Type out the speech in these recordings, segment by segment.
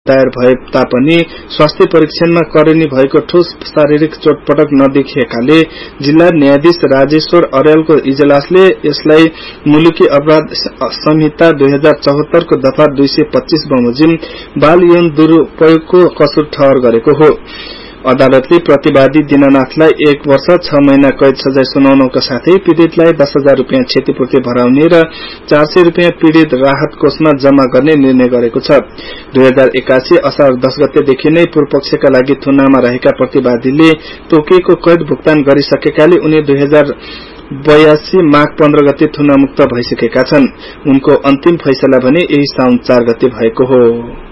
दायर भए तापनि स्वास्थ्य परीक्षणमा करनी भएको ठोस शारीरिक चोटपटक नदेखिएकाले जिल्ला न्यायाधीश राजेश्वर अर्यालको इजलासले यसलाई मुलुकी अपराध संहिता 2074 को दफा 225 बमोजिम बाल यौन दुरूपयोगको कसुर ठहर गरेको हो। अदालतले प्रतिवादी दीननाथलाई 1 वर्ष 6 महिना कैद सजाय सुनाउनका साथै पीड़ितलाई 10,000 रुपियाँ क्षतिपूर्ति भराउने र 400 रुपियाँ पीड़ित राहत कोषमा जम्मा गर्ने निर्णय गरेको छ। 2081 असार 10 गतेदेखि नै पूर्वपक्षका लागि थुनामा रहेका प्रतिवादीले तोकिएको कैद भुक्तान गरिसकेकाले उनी 2082 माघ 15 गते थुनामुक्त भइसकेका छन्। उनको अन्तिम फैसला भने यही साउन 4 गते भएको हो।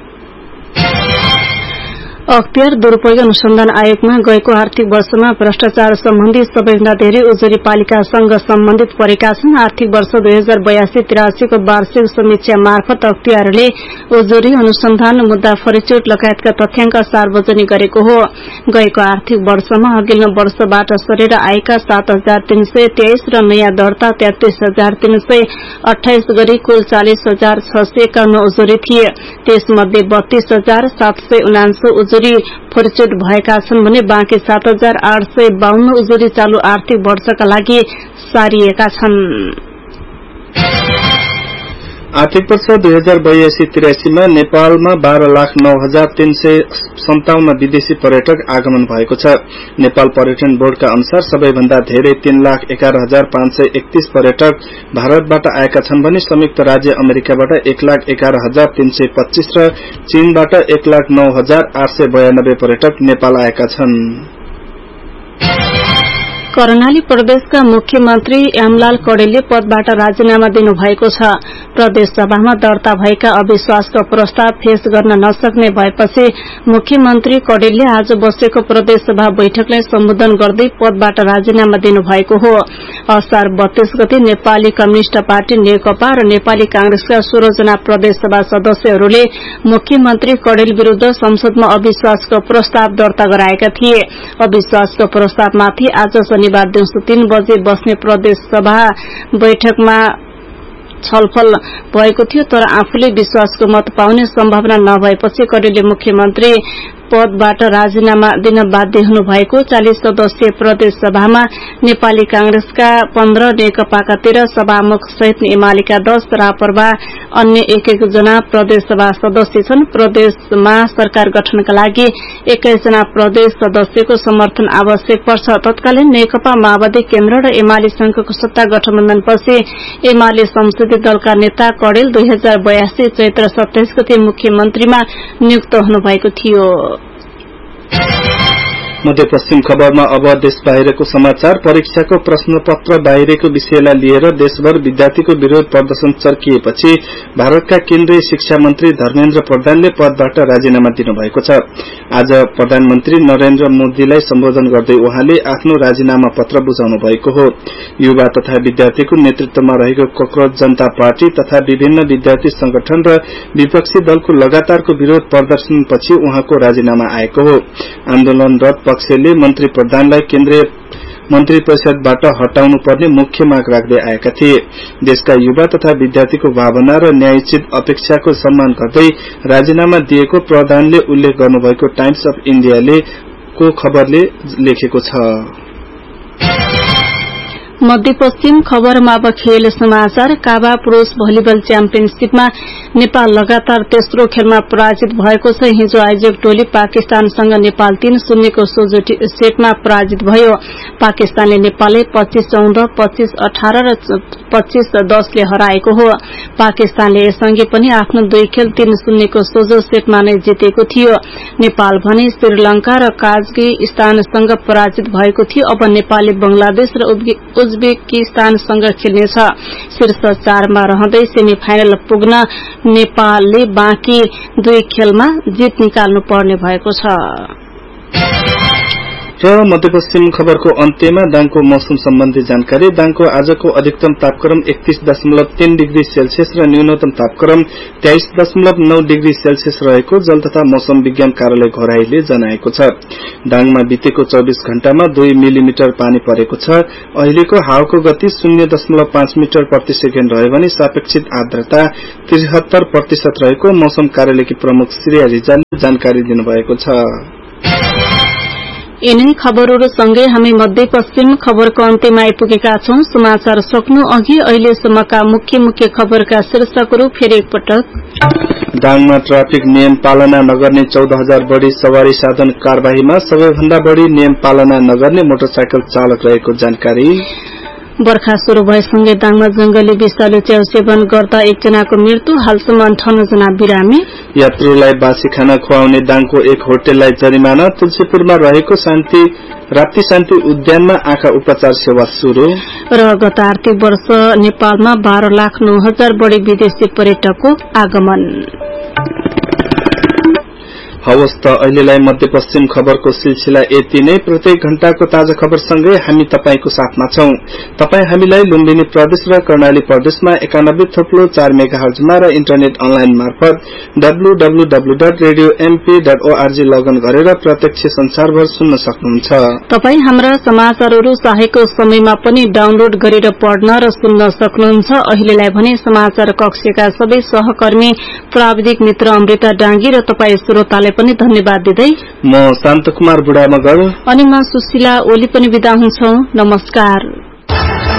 अख्तियार दुरूपयोग अनुसन्धान आयोगमा गएको आर्थिक वर्षमा भ्रष्टाचार सम्बन्धी सबैभन्दा धेरै उजुरी पालिकासँग सम्बन्धित परेका छन्। आर्थिक वर्ष 2082-83 को वार्षिक समीक्षा मार्फत अख्तियारले उजुरी अनुसन्धान मुद्दा फरिचोट लगायतका तथ्याङ्क सार्वजनिक गरेको हो। गएको आर्थिक वर्षमा अघिल्लो वर्षबाट सरेर आएका 7,323 र नयाँ दर्ता 33,328 गरी कुल 40,651 उजुरी थिए। त्यसमध्ये 32,779 उजुरी फरिचोट भएका छन् भने बाँकी 7,852 उजुरी चालू आर्थिक वर्षका लागि सारिएका छन्। आर्थिक वर्ष 2082-83 मा नेपालमा 12,09,357 विदेशी पर्यटक आगमन भएको छ। नेपाल पर्यटन बोर्डका अनुसार सबैभन्दा धेरै 3,11,531 पर्यटक भारतबाट आएका छन् भने संयुक्त राज्य अमेरिकाबाट 1,11,325 र चीनबाट 1,09,892 पर्यटक नेपाल आएका छन्। कर्णाली प्रदेशका मुख्यमन्त्री यामलाल कडेलले पदबाट राजीनामा दिनुभएको छ। प्रदेश सभामा दर्ता भएका अविश्वासको प्रस्ताव पेश गर्न नसक्ने भएपछि मुख्यमन्त्री कडेलले आज बसेको प्रदेश सभा बैठकलाई सम्बोधन गर्दै पदबाट राजीनामा दिनुभएको हो। असार 32 गते नेपाली कम्युनिष्ट पार्टी नेकपा र नेपाली कांग्रेसका 16 जना प्रदेश सभा सदस्यहरूले मुख्यमन्त्री कडेल विरूद्ध संसदमा अविश्वासको प्रस्ताव दर्ता गराएका थिए। अविश्वासको प्रस्तावमाथि आज शनिबार दिउँसो 3 बजे बस्ने प्रदेश सभा बैठकमा छलफल भएको थियो, तर आफूले विश्वासको मत पाउने सम्भावना नभएपछि कडेलले मुख्यमन्त्री पदबाट राजीनामा दिन बाध्य हुनुभएको। 40 सदस्यीय प्रदेश सभामा नेपाली कांग्रेसका 15, नेकपाका 13, सभामुख सहित एमालेका 10, राप्रपा अन्य 1-1 जना प्रदेश सभा सदस्य छन्। प्रदेशमा सरकार गठनका लागि 21 जना प्रदेश सदस्यको समर्थन आवश्यक पर्छ। तत्कालीन नेकपा माओवादी केन्द्र र एमाले संघको सत्ता गठबन्धनपछि एमाले संसदीय दलका नेता कडेल 2082 चैत्र 27 गते मुख्यमन्त्रीमा नियुक्त हुनुभएको थियो। मध्यपश्चिम खबरमा अब देश बाहिरको समाचार। परीक्षाको प्रश्नपत्र बाहिरको विषयलाई लिएर देशभर विद्यार्थीको विरोध प्रदर्शन चर्किएपछि भारतका केन्द्रीय शिक्षा मन्त्री धर्मेन्द्र प्रधानले पदबाट राजीनामा दिनुभएको छ। आज प्रधानमन्त्री नरेन्द्र मोदीलाई सम्बोधन गर्दै उहाँले आफ्नो राजीनामा पत्र बुझाउनु भएको हो। युवा तथा विद्यार्थीको नेतृत्वमा रहेको कक्रोच जनता पार्टी तथा विभिन्न विद्यार्थी संगठन र विपक्षी दलको लगातारको विरोध प्रदर्शनपछि उहाँको राजीनामा आएको हो। आन्दोलनरत पक्षले मन्त्री प्रधानलाई केन्द्रीय मन्त्री परिषदबाट हटाउनु पर्ने मुख्य माग राख्दै आएका थिए। देशका युवा तथा विद्यार्थीको भावना र न्यायोचित अपेक्षाको सम्मान गर्दै राजीनामा दिएको प्रधानले उल्लेख गर्नुभएको टाइम्स अफ इण्डियाले को खबरले लेखेको छ। मध्यपश्चिम खबरमा अब खेल समाचार। काबा पुरूष भलिबल च्याम्पियनशीपमा नेपाल लगातार तेस्रो खेलमा पराजित भएको छ। हिजो आयोजक टोली पाकिस्तानसँग नेपाल 3-0 को सोझो सेटमा पराजित भयो। पाकिस्तानले नेपाललाई 25-14, 25-18 र 25-10 ले हराएको हो। पाकिस्तानले यसअघि पनि आफ्नो 2 खेल 3-0 को सोझो सेटमा नै जितेको थियो। नेपाल भने श्रीलंका र काजाकिस्तानसँग पराजित भएको थियो। अब नेपालले बंगलादेश र उज्बेकिस्तानसँग खेल्नेछ। शीर्ष 4 मा रहँदै सेमिफाइनल पुग्न नेपालले बाँकी 2 खेलमा जित निकाल्नु पर्ने भएको छ। र मध्यपश्चिम खबरको अन्त्यमा दाङको मौसम सम्बन्धी जानकारी। दाङको आजको अधिकतम तापक्रम 31.3 डिग्री सेल्सियस र न्यूनतम तापक्रम 23.9 डिग्री सेल्सियस रहेको जल तथा मौसम विज्ञान कार्यालय घोराईले जनाएको छ। दाङमा बितेको 24 घण्टामा 2 मिलिमिटर पानी परेको छ। अहिलेको हावाको गति 0.5 मिटर प्रति सेकेन्ड रह्यो भने सापेक्षिक आर्द्रता 73% रहेको मौसम कार्यालयकी प्रमुख श्रेया रिजालले जानकारी दिनुभएको छ। यिनै खबरहरूसँगै हामी मध्यपश्चिम खबरको अन्त्यमा आइपुगेका छौं। समाचार सक्नु अघि अहिलेसम्मका मुख्य खबरका शीर्षकहरू फेरि एकपटक। दाङमा ट्राफिक नियम पालना नगर्ने 14,000 बढ़ी सवारी साधन कार्यवाहीमा सबैभन्दा बढ़ी नियम पालना नगर्ने मोटरसाइकल चालक रहेको जानकारी। बर्खा शुरू भएसँगै दाङमा जंगली विषालु च्याउ सेवन गर्दा एकजनाको मृत्यु, हालसम्म 58 जना बिरामी। यात्रुलाई बासी खाना खुवाउने दाङको एक होटललाई जरिमाना। तुलसीपुरमा रहेको राप्ती शान्ति उद्यानमा आँखा उपचार सेवा शुरू। र गत आर्थिक वर्ष नेपालमा 12,09,000 बढ़ी विदेशी पर्यटकको आगमन। हवस् त अहिलेलाई मध्यपश्चिम खबरको सिलसिला यति नै। प्रत्येक घण्टाको ताजा खबरसँगै हामी तपाईको साथमा छौं। तपाई हामीलाई लुम्बिनी प्रदेश र कर्णाली प्रदेशमा 91.4 मेगाहर्जमा र इन्टरनेट अनलाइन मार्फत www.radiomp.org लगइन गरेर प्रत्यक्ष संसारभर सुन्न सक्नुहुन्छ। तपाई हाम्रा समाचारहरू चाहेको समयमा पनि डाउनलोड गरेर पढ्न र सुन्न सक्नुहुन्छ। अहिलेलाई भने समाचार कक्षका सबै सहकर्मी प्राविधिक मित्र अमृता डांगी र तपाई श्रोताले पनि धन्यवाद दिँदै म शान्त कुमार बुढा मगर अनि म सुशीला ओली पनि बिदा हुन्छौं। नमस्कार।